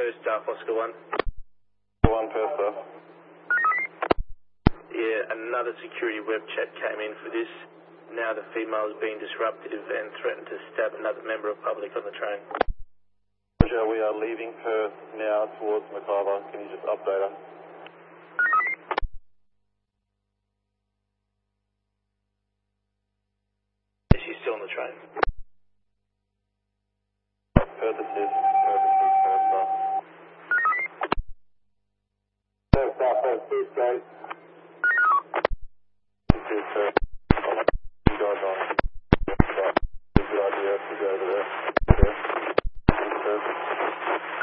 First staff, Oscar 1. 1 first staff. Yeah, another security web chat came in for this. Now the female is being disruptive and threatened to stab another member of public on the train. Roger, we are leaving Perth now towards Macarthur. Can you just update us? Is she still on the train? Perth assist, Perth staff. First staff, first, please, guys.